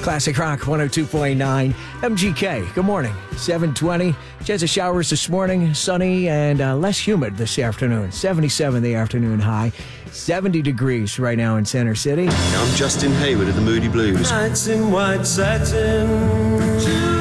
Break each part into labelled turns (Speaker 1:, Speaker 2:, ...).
Speaker 1: Classic Rock 102.9 MGK. Good morning. 7:20. Chance of showers this morning. Sunny and less humid this afternoon. 77 the afternoon high. 70 degrees right now in Center City.
Speaker 2: I'm Justin Hayward of the Moody Blues.
Speaker 3: Nights in white satin.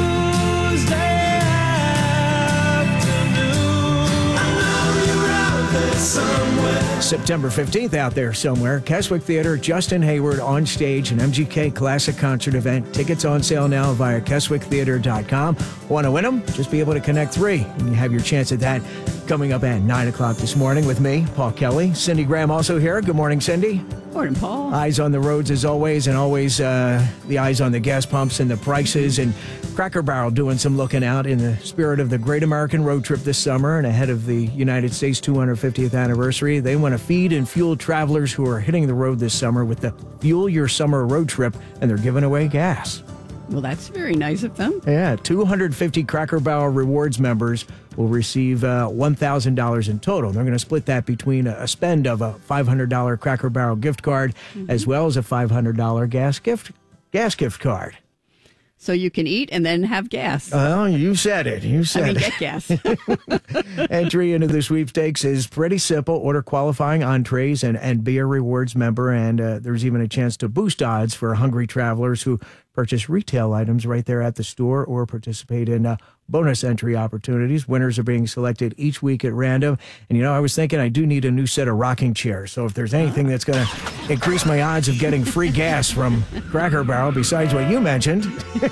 Speaker 1: September 15th out there somewhere. Keswick Theater, Justin Hayward on stage, an MGK Classic concert event. Tickets on sale now via KeswickTheater.com. Want to win them? Just be able to connect 3. And you have your chance at that coming up at 9 o'clock this morning with me, Paul Kelly. Cindy Graham also here. Good morning, Cindy.
Speaker 4: Morning, Paul.
Speaker 1: Eyes on the roads as always, and always the eyes on the gas pumps and the prices. And Cracker Barrel doing some looking out in the spirit of the Great American Road Trip this summer and ahead of the United States 250th anniversary. They want to feed and fuel travelers who are hitting the road this summer with the Fuel Your Summer Road Trip, and they're giving away gas.
Speaker 4: Well, that's very nice of them.
Speaker 1: Yeah, 250 Cracker Barrel Rewards members will receive $1,000 in total. They're going to split that between a spend of a $500 Cracker Barrel gift card as well as a $500 gas gift card.
Speaker 4: So you can eat and then have gas.
Speaker 1: Oh, you said it.
Speaker 4: Get gas.
Speaker 1: Entry into the sweepstakes is pretty simple. Order qualifying entrees and be a rewards member. And there's even a chance to boost odds for hungry travelers who purchase retail items right there at the store or participate in bonus entry opportunities. Winners are being selected each week at random. And, I was thinking I do need a new set of rocking chairs. So if there's anything that's going to increase my odds of getting free gas from Cracker Barrel besides what you mentioned,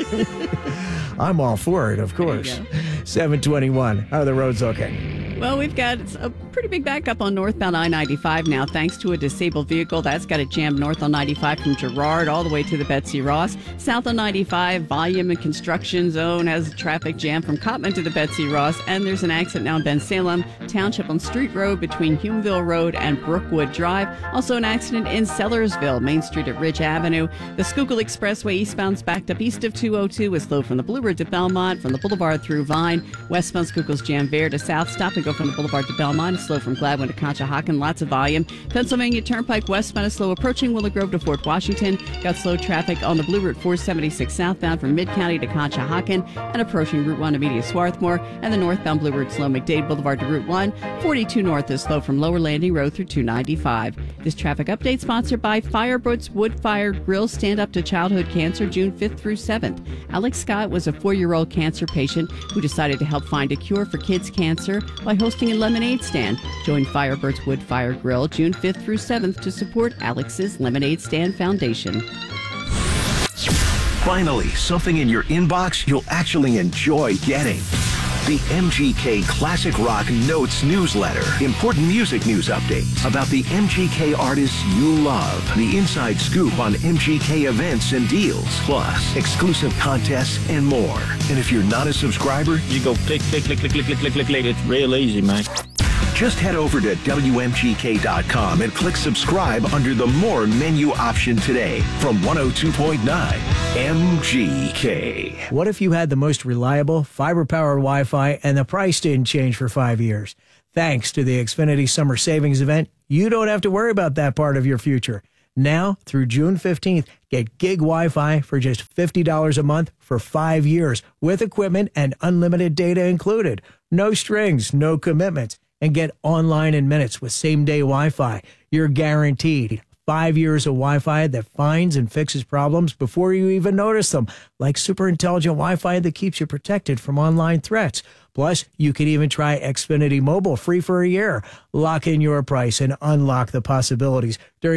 Speaker 1: I'm all for it, of course. 721. How are the roads looking?
Speaker 4: Well, we've got a pretty big backup on northbound I-95 now, thanks to a disabled vehicle. That's got it jammed north on 95 from Girard all the way to the Betsy Ross. South on 95, volume and construction zone has traffic jam from Cottman to the Betsy Ross. And there's an accident now in Ben Salem Township on Street Road between Humeville Road and Brookwood Drive. Also an accident in Sellersville, Main Street at Ridge Avenue. The Schuylkill Expressway eastbound's backed up east of 202 is slow from the Blue Ridge to Belmont, from the Boulevard through Vine. Westbound Schuylkill's jammed there to South. Stop and go from the Boulevard to Belmont. It's slow from Gladwin to Conshohocken. Lots of volume. Pennsylvania Turnpike westbound is slow approaching Willow Grove to Fort Washington. Got slow traffic on the Blue Route 476 southbound from Mid-County to Conshohocken and approaching Route 1 to Media Swarthmore. And the northbound Blue Route slow McDade Boulevard to Route 1. 42 north is slow from Lower Landing Road through 295. This traffic update sponsored by Firebrooks Wood Fire Grill. Stand Up to Childhood Cancer June 5th through 7th. Alex Scott was a 4-year-old cancer patient who decided to help find a cure for kids' cancer by hosting a lemonade stand. Join Firebird's Wood Fire Grill June 5th through 7th to support Alex's Lemonade Stand Foundation.
Speaker 5: Finally, something in your inbox you'll actually enjoy getting. The MGK Classic Rock Notes newsletter. Important music news updates about the MGK artists you love. The inside scoop on MGK events and deals. Plus, exclusive contests and more. And if you're not a subscriber,
Speaker 6: you go click. It's real easy, man.
Speaker 5: Just head over to WMGK.com and click subscribe under the More menu option today from 102.9 MGK.
Speaker 1: What if you had the most reliable fiber-powered Wi-Fi and the price didn't change for 5 years? Thanks to the Xfinity Summer Savings Event, you don't have to worry about that part of your future. Now, through June 15th, get gig Wi-Fi for just $50 a month for 5 years with equipment and unlimited data included. No strings, no commitments. And get online in minutes with same-day Wi-Fi. You're guaranteed 5 years of Wi-Fi that finds and fixes problems before you even notice them, like super intelligent Wi-Fi that keeps you protected from online threats. Plus, you can even try Xfinity Mobile free for a year. Lock in your price and unlock the possibilities during